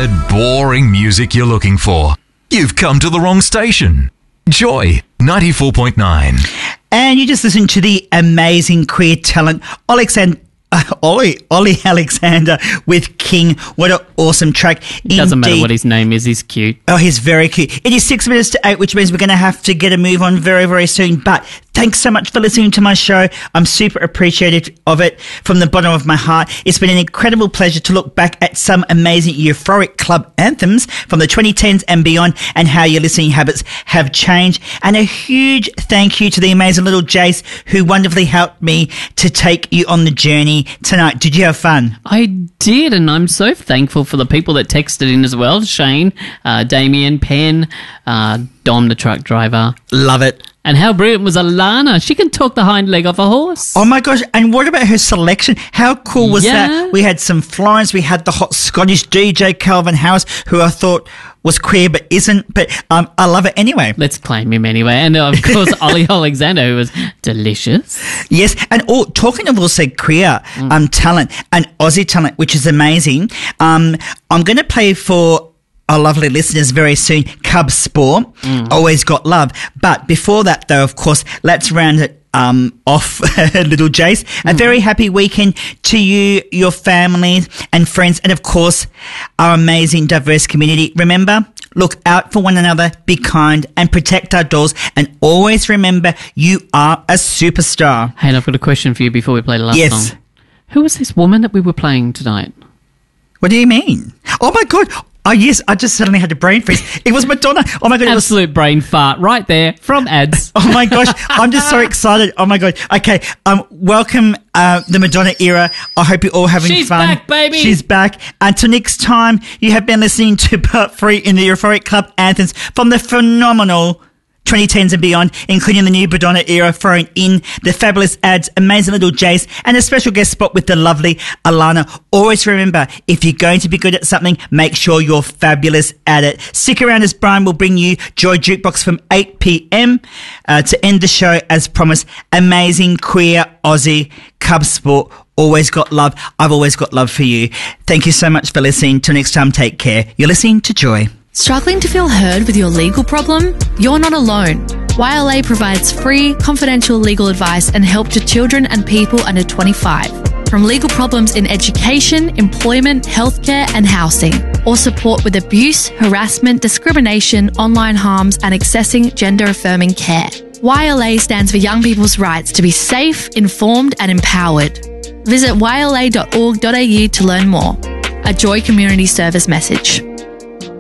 tired, boring music you're looking for, you've come to the wrong station. Joy 94.9. And you just listened to the amazing queer talent, Ollie Alexander with King. What an awesome track. It doesn't matter what his name is, he's cute. Oh, he's very cute. It is 6 minutes to 8, which means we're going to have to get a move on very, very soon. But thanks so much for listening to my show. I'm super appreciative of it from the bottom of my heart. It's been an incredible pleasure to look back at some amazing euphoric club anthems from the 2010s and beyond, and how your listening habits have changed. And a huge thank you to the amazing little Jace, who wonderfully helped me to take you on the journey tonight. Did you have fun? I did, and I'm so thankful for the people that texted in as well. Shane, Damien, Penn, Dom, the truck driver. Love it. And how brilliant was Alana? She can talk the hind leg off a horse. Oh my gosh, and what about her selection? How cool was that? We had some Florence, we had the hot Scottish DJ Calvin Harris, who I thought was queer but isn't, but I love it anyway. Let's claim him anyway. And of course, Ollie Alexander, who was delicious. Yes, and talking of also queer talent and Aussie talent, which is amazing, I'm going to play for our lovely listeners very soon, Cub Sport, Always Got Love. But before that, though, of course, let's round it off, little Jace. A very happy weekend to you, your families and friends, and of course, our amazing diverse community. Remember, look out for one another, be kind, and protect our dolls. And always remember, you are a superstar. Hey, and I've got a question for you before we play the last song. Who was this woman that we were playing tonight? What do you mean? Oh my God. Oh, yes, I just suddenly had a brain freeze. It was Madonna. Oh, my God. Absolute brain fart right there from ads. Oh, my gosh. I'm just so excited. Oh, my God. Okay. Welcome the Madonna era. I hope you're all having fun. She's back, baby. She's back. Until next time, you have been listening to part 3 in the Euphoric Club anthems from the phenomenal 2010s and beyond, including the new Madonna era, throwing in the fabulous ads, amazing little Jace, and a special guest spot with the lovely Alana. Always remember, if you're going to be good at something, make sure you're fabulous at it. Stick around as Brian will bring you Joy Jukebox from 8 p.m. To end the show as promised. Amazing queer Aussie Cub Sport. Always got love. I've always got love for you. Thank you so much for listening. Till next time, take care. You're listening to Joy. Struggling to feel heard with your legal problem? You're not alone. YLA provides free, confidential legal advice and help to children and people under 25. From legal problems in education, employment, healthcare and housing, or support with abuse, harassment, discrimination, online harms and accessing gender-affirming care. YLA stands for Young People's Rights to be safe, informed and empowered. Visit yla.org.au to learn more. A Joy Community Service message.